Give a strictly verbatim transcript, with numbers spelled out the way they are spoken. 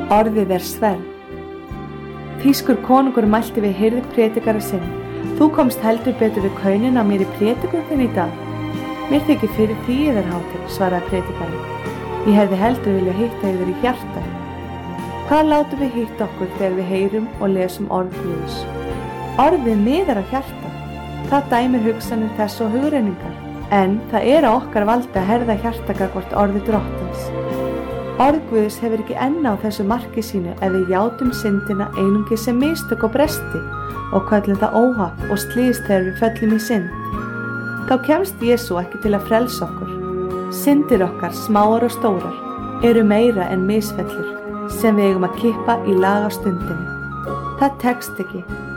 Orðið er sverð. Þýskur konungur mælti við hirðpredikara sinn: Þú komst heldur betur við kaunin á mér í predikun þinn í dag. Mér þykir fyrir því yðar hátign, svaraði predikari. Ég hefði heldur vilja hitta yður í hjarta. Hvað látum við hitta okkur þegar við heyrum og lesum orð Guðs? Orðið miðar á hjarta. Það dæmir hugsanir þess og hugrenningar. En það er á okkar valdi að herða hjarta gagnvart orði Drottins. Orð Guðs hefur ekki enn á þessu marki sínu ef við játum syndina einungis sem mistök og bresti og köllum það óhapp og slys þegar við föllum í synd. Þá kemst Jesú ekki til að frelsa okkur. Syndir okkar, smáar og stórar, eru meira en misfellur sem við eigum að kippa í lag á stundinni. Það tekst ekki